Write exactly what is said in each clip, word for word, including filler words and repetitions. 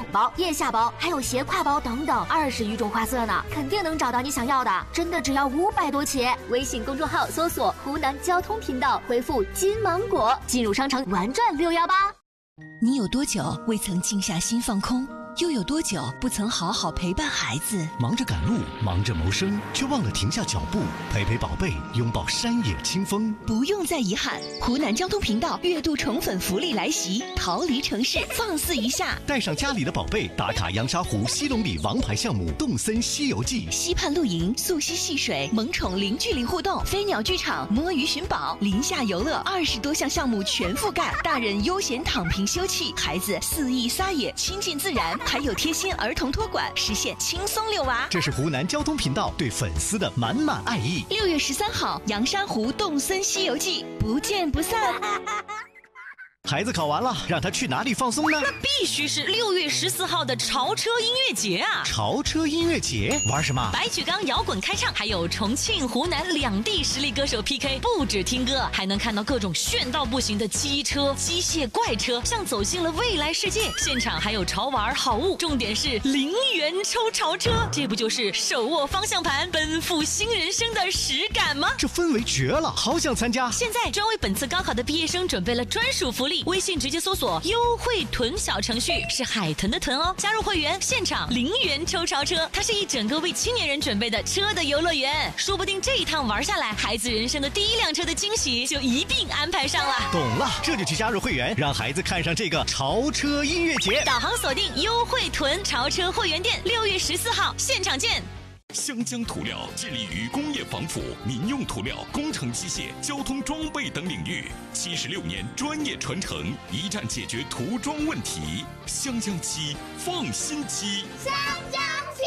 包、腋下包，还有斜挎包等等，二十余种花色呢，肯定能找到你想要的，真的只要五百多起。微信公众号搜索湖南交通频道，回复金芒果进入商城玩转六幺八。 你有多久未曾静下心放空？又有多久不曾好好陪伴孩子？ 忙着赶路，忙着谋生，却忘了停下脚步，陪陪宝贝，拥抱山野清风。 不用再遗憾，湖南交通频道月度宠粉福利来袭，逃离城市，放肆一下！ 带上家里的宝贝，打卡阳沙湖西龙里王牌项目《动森西游记》， 溪畔露营，溯溪戏水，萌宠零距离互动，飞鸟剧场，摸鱼寻宝，林下游乐，二十多项项目全覆盖，大人悠闲躺平休憩，孩子肆意撒野，亲近自然。还有贴心儿童托管，实现轻松遛娃。 这是湖南交通频道对粉丝的满满爱意。 六月十三号，阳沙湖动森西游记，不见不散。 孩子考完了，让他去哪里放松呢？ 那必须是六月十四号的潮车音乐节啊！ 潮车音乐节玩什么？ 白举纲摇滚开唱，还有重庆、湖南两地实力歌手 P K， 不止听歌，还能看到各种炫到不行的机车、机械怪车，像走进了未来世界。现场还有潮玩好物，重点是零元抽潮车，这不就是手握方向盘奔赴新人生的实感吗？ 这氛围绝了，好想参加！ 现在专为本次高考的毕业生准备了专属福利。微信直接搜索优惠囤小程序，是海豚的豚哦，加入会员现场零元抽潮车，它是一整个为青年人准备的车的游乐园，说不定这一趟玩下来，孩子人生的第一辆车的惊喜就一并安排上了。 懂了，这就去加入会员，让孩子看上这个潮车音乐节。 导航锁定优惠囤潮车会员店，六月十四号现场见。 湘江涂料致力于工业防腐、民用涂料、工程机械、交通装备等领域，七十六年专业传承，一站解决涂装问题。湘江漆，放心漆。 湘江漆。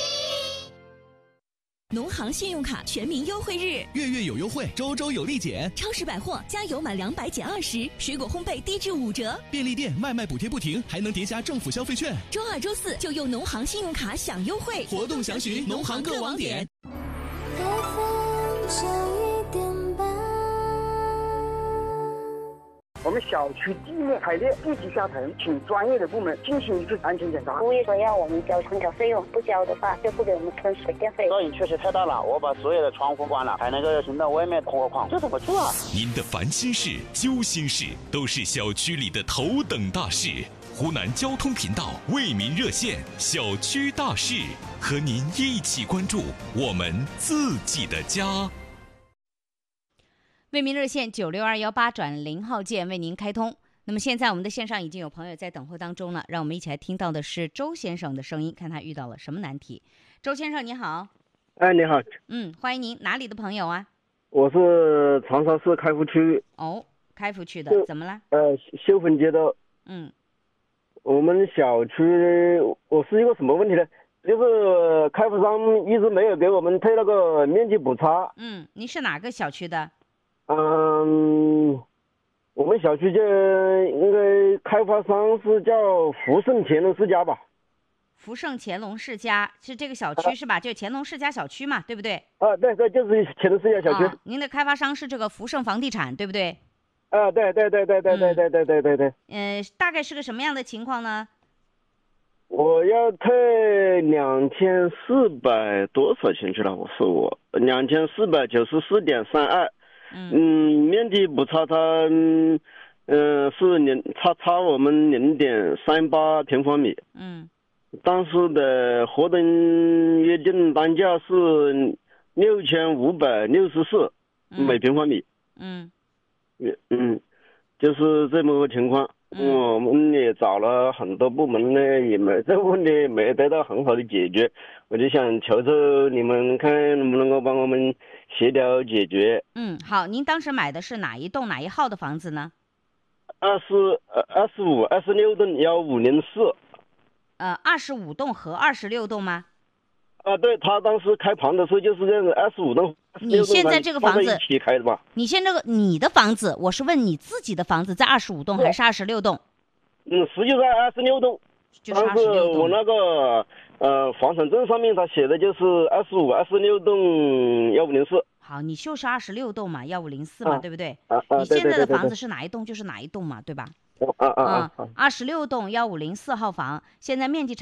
农行信用卡全民优惠日， 月月有优惠，周周有立减。 超市百货加油满两百减二十，水果烘焙低至五折。 便利店外卖补贴不停，还能叠加政府消费券。 周二、周四就用农行信用卡享优惠， 活动详询农行各网点。 我们小区地面排列地基下沉，请专业的部门进行一次安全检查。 物业说要我们交空调费用，不交的话就不给我们存水电费。 噪音确实太大了，我把所有的窗户关了，还能够听到外面通话，这怎么做啊？ 您的烦心事、揪心事都是小区里的头等大事。湖南交通频道为民热线小区大事，和您一起关注我们自己的家。 为民热线九六二幺八转零号键为您开通。那么现在我们的线上已经有朋友在等候当中了，让我们一起来听到的是周先生的声音，看他遇到了什么难题。周先生你好。 哎，你好。 嗯，欢迎您，哪里的朋友啊？ 我是长沙市开福区。 哦，开福区的，怎么了？ 呃，秀芬街的。 嗯。 我们小区，我是一个什么问题呢？就是开发商一直没有给我们退那个面积补差。 嗯，你是哪个小区的？ 嗯，我们小区就应该开发商是叫福盛乾隆世家吧？ 福盛乾隆世家是这个小区是吧？啊、就是乾隆世家小区嘛，对不对？ 啊，对对，就是乾隆世家小区。 啊、您的开发商是这个福盛房地产，对不对？ 啊，对对对对对对对对对对对。 嗯、呃，大概是个什么样的情况呢？ 我要退两千四百多少钱去了？我是我两千四百九十四点三二。嗯，面积不差，它嗯、呃、是零差差我们零点三八平方米。 嗯， 当时的合同约定单价是六千五百六十四每平方米。 嗯， 嗯，就是这么个情况。嗯，我们也找了很多部门呢，也没这个问题没得到很好的解决，我就想求求你们看能不能够帮我们协调解决。 嗯，好，您当时买的是哪一栋哪一号的房子呢？ 二十呃二十五二十六栋幺五零四。 呃，二十五栋和二十六栋吗？ 啊，对，他当时开盘的时候就是这样子，二十五栋。 你现在这个房子一起开的吧？ 你现在这个你的房子，我是问你自己的房子在二十五栋还是二十六栋？ 嗯，实际上二十六栋。 就是二十六栋。 我那个呃房产证上面他写的就是二十五、二十六栋幺五零四。 好，你就是二十六栋嘛，幺五零四嘛， 啊、 对不对？ 啊啊！ 你现在的房子是哪一栋就是哪一栋嘛，对吧？ 啊啊啊！ 二十六栋幺五零四号房，现在面积